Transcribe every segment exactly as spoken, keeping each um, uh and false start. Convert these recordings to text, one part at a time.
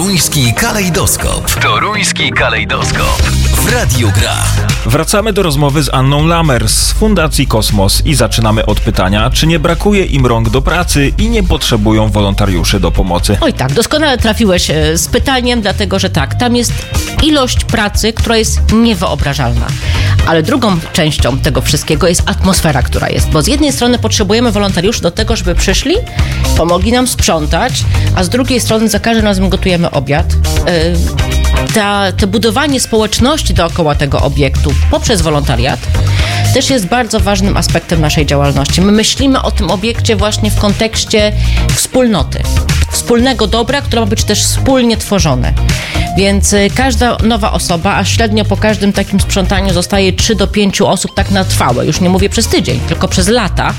Toruński kalejdoskop. Toruński kalejdoskop. W Radiu Gra. Wracamy do rozmowy z Anną Lamer z Fundacji Kosmos i zaczynamy od pytania, czy nie brakuje im rąk do pracy i nie potrzebują wolontariuszy do pomocy. Oj tak, doskonale trafiłeś z pytaniem, dlatego że tak, tam jest ilość pracy, która jest niewyobrażalna. Ale drugą częścią tego wszystkiego jest atmosfera, która jest. Bo z jednej strony potrzebujemy wolontariuszy do tego, żeby przyszli, pomogli nam sprzątać, a z drugiej strony za każdym razem gotujemy obiad. Yy, ta, to budowanie społeczności dookoła tego obiektu poprzez wolontariat też jest bardzo ważnym aspektem naszej działalności. My myślimy o tym obiekcie właśnie w kontekście wspólnoty, wspólnego dobra, które ma być też wspólnie tworzone. Więc każda nowa osoba, a średnio po każdym takim sprzątaniu zostaje trzy do pięciu osób tak na trwałe. Już nie mówię przez tydzień, tylko przez lata.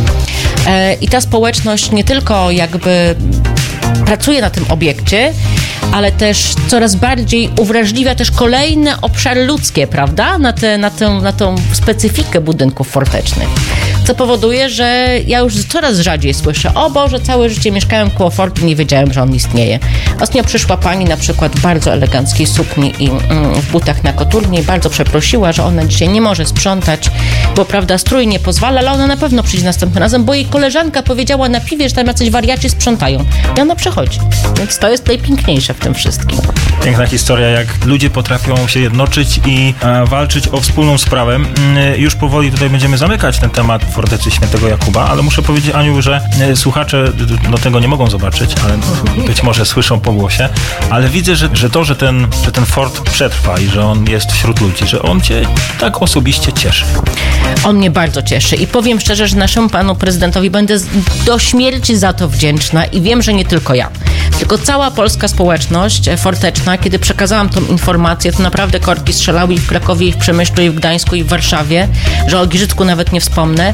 I ta społeczność nie tylko jakby pracuje na tym obiekcie, ale też coraz bardziej uwrażliwia też kolejne obszary ludzkie, prawda? Na, te, na, tę, na tą specyfikę budynków fortecznych. Co powoduje, że ja już coraz rzadziej słyszę: o Boże, całe życie mieszkałem koło fortu, nie wiedziałem, że on istnieje. Ostatnio przyszła pani na przykład w bardzo eleganckiej sukni i mm, w butach na koturnie i bardzo przeprosiła, że ona dzisiaj nie może sprzątać, bo prawda, strój nie pozwala, ale ona na pewno przyjdzie następnym razem, bo jej koleżanka powiedziała na piwie, że tam jacyś wariaci sprzątają. I ona przychodzi. Więc to jest najpiękniejsze w tym wszystkim. Piękna historia, jak ludzie potrafią się jednoczyć i e, walczyć o wspólną sprawę. E, już powoli tutaj będziemy zamykać ten temat Fortecy Świętego Jakuba, ale muszę powiedzieć, Aniu, że e, słuchacze no, tego nie mogą zobaczyć, ale być może słyszą po głosie, ale widzę, że, że to, że ten, że ten fort przetrwa i że on jest wśród ludzi, że on cię tak osobiście cieszy. On mnie bardzo cieszy i powiem szczerze, że naszemu panu prezydentowi będę do śmierci za to wdzięczna i wiem, że nie tylko ja, tylko cała polska społeczność forteczna, kiedy przekazałam tą informację, to naprawdę korki strzelały i w Krakowie, i w Przemyślu, i w Gdańsku, i w Warszawie, że o Giżycku nawet nie wspomnę.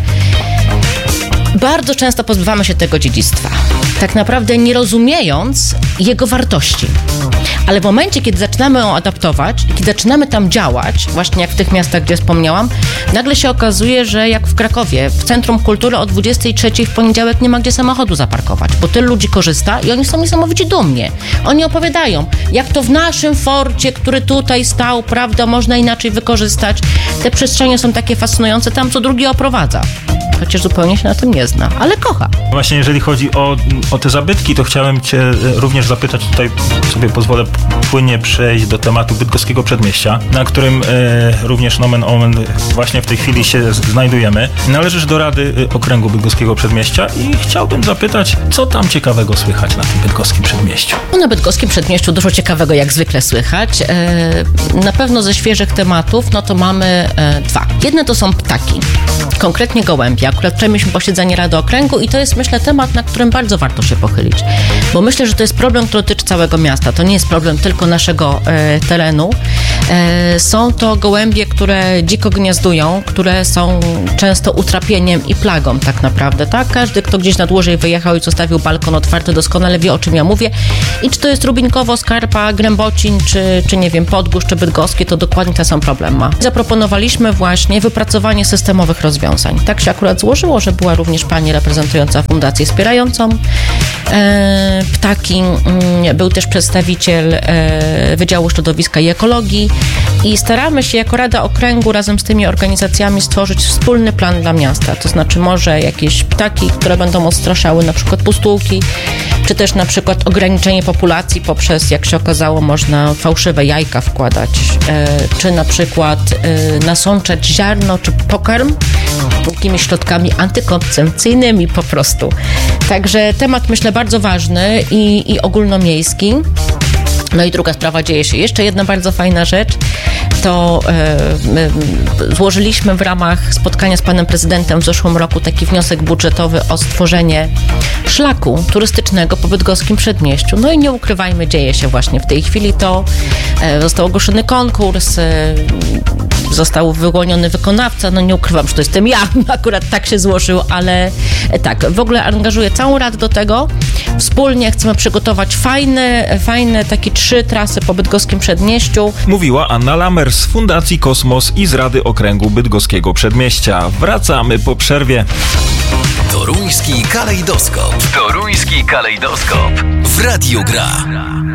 Bardzo często pozbywamy się tego dziedzictwa, tak naprawdę nie rozumiejąc jego wartości. Ale w momencie, kiedy zaczynamy ją adaptować i kiedy zaczynamy tam działać, właśnie jak w tych miastach, gdzie wspomniałam, nagle się okazuje, że jak w Krakowie, w Centrum Kultury o dwudziestej trzeciej w poniedziałek nie ma gdzie samochodu zaparkować, bo tylu ludzi korzysta i oni są niesamowicie dumni. Oni opowiadają, jak to w naszym forcie, który tutaj stał, prawda, można inaczej wykorzystać. Te przestrzenie są takie fascynujące, tam co drugi oprowadza. Chociaż zupełnie się na tym nie zna, ale kocha. Właśnie jeżeli chodzi o, o te zabytki, to chciałem cię również zapytać, tutaj sobie pozwolę płynnie przejść do tematu bydgoskiego przedmieścia, na którym e, również nomen omen właśnie w tej chwili się znajdujemy. Należysz do Rady Okręgu Bydgoskiego Przedmieścia i chciałbym zapytać, co tam ciekawego słychać na tym bydgoskim przedmieściu? No, na bydgoskim przedmieściu dużo ciekawego, jak zwykle słychać. E, na pewno ze świeżych tematów, no to mamy e, dwa. Jedne to są ptaki, konkretnie gołębia. Akurat wczoraj mieliśmy posiedzenie Rady Okręgu i to jest, myślę, temat, na którym bardzo warto się pochylić. Bo myślę, że to jest problem, który dotyczy całego miasta. To nie jest problem tylko naszego e, terenu. E, są to gołębie, które dziko gniazdują, które są często utrapieniem i plagą tak naprawdę, tak? Każdy, kto gdzieś na dłużej wyjechał i zostawił balkon otwarty, doskonale wie, o czym ja mówię. I czy to jest Rubinkowo, Skarpa, Grębocin, czy, czy nie wiem, Podgórz, czy Bydgoskie, to dokładnie ten sam problem ma. Zaproponowaliśmy właśnie wypracowanie systemowych rozwiązań. Tak się akurat złożyło, że była również pani reprezentująca fundację wspierającą e, ptaki. Był też przedstawiciel e, Wydziału Środowiska i Ekologii i staramy się jako Rada Okręgu razem z tymi organizacjami stworzyć wspólny plan dla miasta. To znaczy może jakieś ptaki, które będą odstraszały na przykład pustułki, czy też na przykład ograniczenie populacji poprzez, jak się okazało, można fałszywe jajka wkładać, e, czy na przykład e, nasączać ziarno, czy pokarm jakimiś środkami antykoncepcyjnymi po prostu. Także temat, myślę, bardzo ważny i, i ogólnomiejski. No i druga sprawa, dzieje się jeszcze jedna bardzo fajna rzecz. To e, złożyliśmy w ramach spotkania z panem prezydentem w zeszłym roku taki wniosek budżetowy o stworzenie szlaku turystycznego po bydgoskim przedmieściu. No i nie ukrywajmy, dzieje się właśnie w tej chwili to. E, został ogłoszony konkurs, e, został wyłoniony wykonawca, no nie ukrywam, że to jestem ja, akurat tak się złożył, ale tak, w ogóle angażuję całą Radę do tego. Wspólnie chcemy przygotować fajne, fajne takie trzy trasy po bydgoskim przedmieściu. Mówiła Anna Lamer z Fundacji Kosmos i z Rady Okręgu Bydgoskiego Przedmieścia. Wracamy po przerwie. Toruński kalejdoskop. Toruński kalejdoskop. W Radiu Gra.